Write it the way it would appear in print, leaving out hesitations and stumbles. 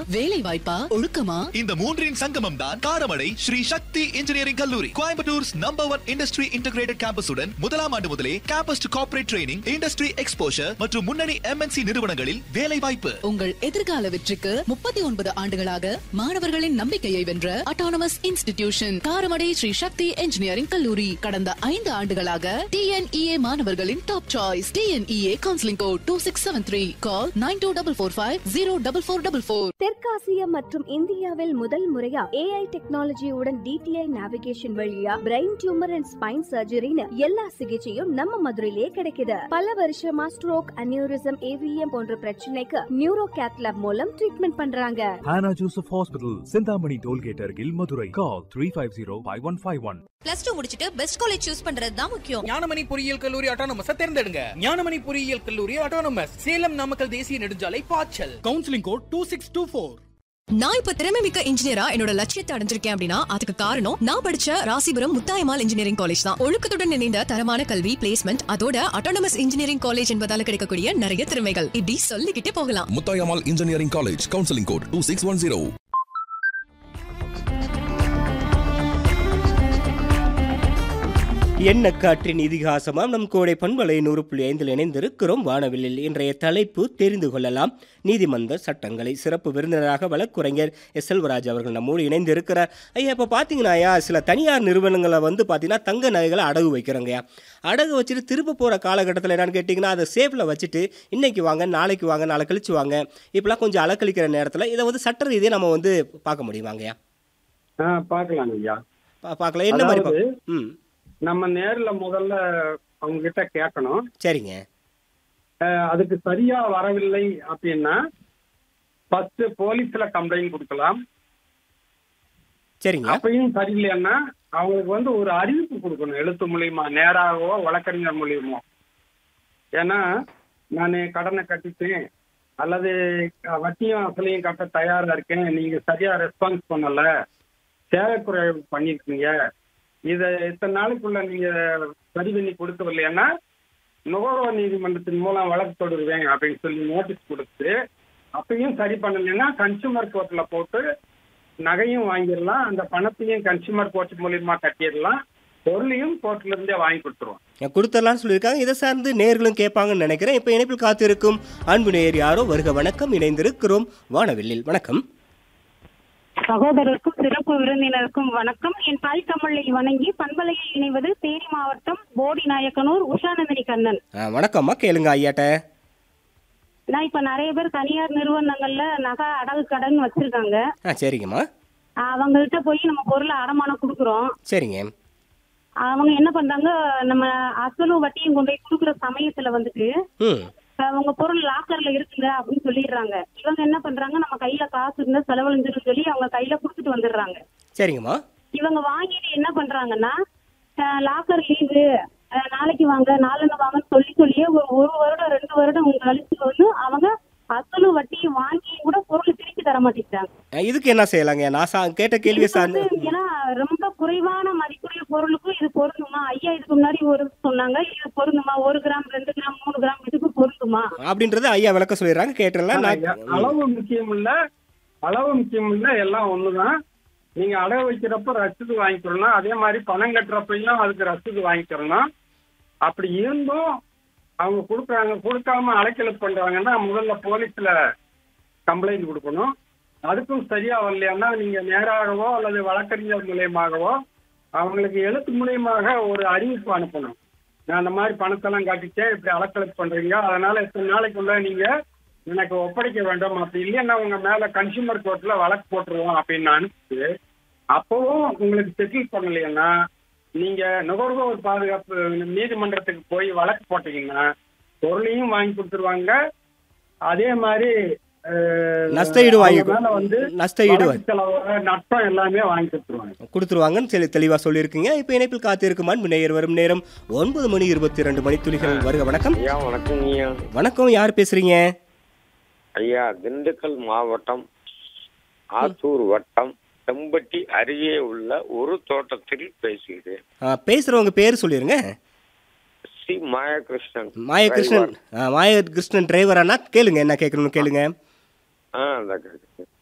வேலை வாய்ப்பா, ஒழுக்கமா? இந்த மூன்றின் சங்கமம் தான் காரமடை ஸ்ரீ சக்தி இன்ஜினியரிங் கல்லூரி. கோயம்புத்தூர்ஸ் நம்பர் 1 இண்டஸ்ட்ரி இன்டகிரேட்டட் கேம்பஸுடன் முதலாம் ஆண்டு முதலே campus to corporate training, industry exposure மற்றும் முன்னணி MNC நிறுவனங்களில் வேலை வாய்ப்பு. உங்கள் எதிர்கால வெற்றிக்கு 39 ஆண்டுகளாக மாணவர்களின் நம்பிக்கையை வென்ற அட்டானமஸ் இன்ஸ்டிடியூஷன் காரமடை ஸ்ரீ சக்தி இன்ஜினியரிங் கல்லூரி. கடந்த 5 ஆண்டுகளாக TNEA மாணவர்களின் top choice. TNEA counselling code 2673. கால் 9245044444. தெற்காசிய மற்றும் இந்தியாவில் முதல் முறையா AI டெக்னாலஜியுடன் DTI நேவிகேஷன் வழியா பிரெயின் டியூமர் அண்ட் ஸ்பைன் சர்ஜரின்னு எல்லா சிகிச்சையும் நம்ம மதுரையிலே கிடைக்குது. பல வருஷமா ஸ்ட்ரோக், அனியூரிசம், AVM போன்ற பிரச்சனைக்கு நியூரோ கேத் லேப் மூலம் ட்ரீட்மெண்ட் பண்றாங்க. Hannah Joseph Hospital, Sindhamani Tollgate அருகில் மதுரை. Call 350-5151. +2 முடிச்சிட்டு பெஸ்ட் காலேஜ் சூஸ் பண்றது தான் முக்கியம். ஞானமணி பொறியியல் கல்லூரி அட்டானமஸ் தேர்ந்தெடுங்க. ஞானமணி பொறியியல் கல்லூரி அட்டானமஸ், சேலம் நாமக்கல் தேசிய நெடுஞ்சாலை பாய்ச்சல். Counselling code 2624. நான் இப்ப திறமைமிக்க இன்ஜினியரா என்னோட லட்சியத்தை அடைஞ்சிருக்கேன் அப்படின்னா அதுக்கு காரணம் நான் படிச்ச ராசிபுரம் முத்தாயம்மாள் இன்ஜினியரிங் காலேஜ் தான். ஒழுக்கத்துடன் இணைந்த தரமான கல்வி, பிளேஸ்மெண்ட், அதோட அட்டானமஸ் இன்ஜினியரிங் காலேஜ் என்பதால கிடைக்கக்கூடிய நிறைய திறமைகள் இப்படி சொல்லிக்கிட்டே போகலாம். Muthayammal engineering college, counselling code 2610. என்ன காற்றின் இதிகாசமாம் நம் கோடை பண்பலை 100.5 இணைந்திருக்கிறோம் வானவில்லில். இன்றைய தலைப்பு தெரிந்து கொள்ளலாம். நீதிமன்ற சட்டங்களை. சிறப்பு விருந்தினராக வழக்குரைஞர் எஸ். செல்வராஜ் அவர்கள் நம்மோடு இணைந்து இருக்கிறார். ஐயா, இப்போ பார்த்தீங்கன்னா சில தனியார் நிறுவனங்களை பார்த்தீங்கன்னா தங்க நகைகளை அடகு வைக்கிறாங்கய்யா. அடகு வச்சுட்டு திரும்ப போகிற காலகட்டத்தில் என்னன்னு கேட்டிங்கன்னா அதை சேஃபில் வச்சுட்டு இன்னைக்கு வாங்க, நாளைக்கு வாங்க, நாளை கழிச்சு வாங்க, இப்பெல்லாம் கொஞ்சம் அலக்கழிக்கிற நேரத்தில் இதை சட்ட ரீதியாக நம்ம பார்க்க முடியுமாங்கய்யா? பார்க்கலாம் ஐயா, பார்க்கலாம். என்ன மாதிரி? நம்ம நேர்ல முதல்ல அவங்க கிட்ட கேட்கணும். சரிங்க. அதுக்கு சரியா வரவில்லை அப்படின்னா ஃபர்ஸ்ட் போலீஸ்ல கம்ப்ளைண்ட் கொடுக்கலாம். சரிங்க. அப்பயும் சரியில்லைன்னா அவங்களுக்கு ஒரு அறிவிப்பு கொடுக்கணும், எழுத்து மூலியமா, நேராகவோ வழக்கறிஞர் மூலியமோ. ஏன்னா நான் கடனை கட்டிட்டேன் அல்லது வட்டியும் அசலையும் கட்ட தயாரா இருக்கேன், நீங்க சரியா ரெஸ்பான்ஸ் பண்ணல, சேவைக்குறை பண்ணிருக்கீங்க, இதை இத்தனை நாளுக்குள்ள நீங்க சரி பண்ணி கொடுக்கவில்லைன்னா நுகர்வோர் நீதிமன்றத்தின் மூலம் வழக்கு தொடருவேன் அப்படின்னு சொல்லி நோட்டீஸ் கொடுத்து அப்பயும் சரி பண்ணலைன்னா கன்சியூமர் கோர்ட்ல போட்டு நகையும் வாங்கிடலாம், அந்த பணத்தையும் கன்சியூமர் கோர்ட் மூலியமா கட்டிடலாம், பொருளையும் கோர்ட்ல இருந்தே வாங்கி கொடுத்துருவோம். கொடுத்துடலாம்னு சொல்லியிருக்காங்க. இதை சார்ந்து நேர்களும் கேட்பாங்கன்னு நினைக்கிறேன். இப்போ இணைப்பில் காத்திருக்கும் அன்பு நேயர் யாரோ வருக. வணக்கம், இணைந்திருக்கிறோம் வானவில்லில். வணக்கம். சகோதரருக்கும் சிறப்பு விருந்தினருக்கும் வணக்கம். என் தாய் தமிழை வணங்கி பண்பலையில் இணைவது தேனி மாவட்டம் போடி நாயக்கனூர் உஷாநந்தினி கண்ணன். வணக்கம்மா, கேளுங்க ஐயாட்ட. நான் இப்ப நிறைய பேர் தனியார் நிறுவனங்கள்ல நகை அடகு கடன் வச்சிருக்காங்க. சரிங்கம்மா. அவங்கள்ட்ட போய் நம்ம பொருளை அடமானம் கொடுக்குறோம். சரிங்க. அவங்க என்ன பண்றாங்க, நம்ம அசலும் வட்டியும் கொண்டு போய் கொடுக்குற சமயத்துல அவங்க பொருள் லாக்கர்ல இருக்குங்க அப்படின்னு சொல்லிடுறாங்க. இவங்க என்ன பண்றாங்க, நம்ம கையில காசு இருந்தா செலவழிஞ்சிரும் சொல்லி அவங்க கையில கொடுத்துட்டு வந்துடுறாங்க. சரிங்கம்மா. இவங்க வாங்கிட்டு என்ன பண்றாங்கன்னா, லாக்கர் லீவு, நாளைக்கு வாங்க, நாளைக்கு வாங்கன்னு சொல்லியே ஒரு வருடம் 2 வருடம் கழிச்சு அவங்க அசலும் வட்டியும் வாங்கி கூட பொருள் திருப்பி தர மாட்டேங்கிறாங்க. இதுக்கு என்ன செய்யலாங்க? நான் கேட்ட கேள்வி ஏன்னா ரொம்ப குறைவான மதிப்புடைய பொருளுக்கும் இது பொருந்துமா? ஐயா இதுக்கு முன்னாடி சொன்னாங்க, இது பொருந்துமா? 1 கிராம், 2 கிராம், 3 கிராம் இதுக்கு பொருந்துமா அப்படின்றது ஐயா விளக்க சொல்லிடுறாங்க. கேட்டுடலாம். அளவு முக்கியம் இல்ல, எல்லாம் ஒண்ணுதான். நீங்க அடகு வைக்கிறப்ப ரசீது வாங்கிக்கிறோம், அதே மாதிரி பணம் கட்டுறப்பையும் அதுக்கு ரசீது வாங்கிக்கிறோம். அப்படி இருந்தும் அவங்க கொடுக்காம அலைக்கழிப்பு பண்றாங்கன்னா முதல்ல போலீஸ்ல கம்ப்ளைண்ட் கொடுக்கணும். அதுக்கும் சரியா வரலையான்னா நீங்க நேராகவோ அல்லது வழக்கறிஞர் மூலியமாகவோ அவங்களுக்கு எழுத்து மூலியமாக ஒரு அறிவிப்பு அனுப்பணும். நான் அந்த மாதிரி பணத்தெல்லாம் காட்டிட்டேன், இப்படி அலைக்கழிப்பு பண்றீங்க, அதனால இத்தனை நாளைக்குள்ள நீங்க எனக்கு ஒப்படைக்க வேண்டும், அப்படி இல்லைன்னா உங்க மேல கன்சியூமர் கோர்ட்ல வழக்கு போட்டுருவோம் அப்படின்னு அனுப்பிச்சு அப்பவும் உங்களுக்கு செட்டில் பண்ணலைன்னா நீங்க நுகர்வோர் பாதுகாப்பு நீதிமன்றத்துக்கு போய் வழக்கு போட்டீங்கன்னா பொருளையும் வாங்கி கொடுத்துருவாங்க, அதே மாதிரி நஷ்டம் எல்லாமே வாங்கி கொடுத்துருவாங்கன்னு தெளிவா சொல்லியிருக்கீங்க. இப்ப இணைப்பில் காத்திருக்கும் அன்பு நேயர் வரும் நேரம் 9:22 வருக. வணக்கம். வணக்கம், யார் பேசுறீங்க? ஐயா, திண்டுக்கல் மாவட்டம் ஆத்தூர் வட்டம் செம்பட்டி அருகே உள்ள ஒரு தோட்டத்தில் பேசுகிறேன். பேசுறவங்க பேர் சொல்லிருங்க. சி மாயகிருஷ்ணன். மாயகிருஷ்ணன் டிரைவரானா? கேளுங்க, என்ன கேட்கணும்னு கேளுங்க.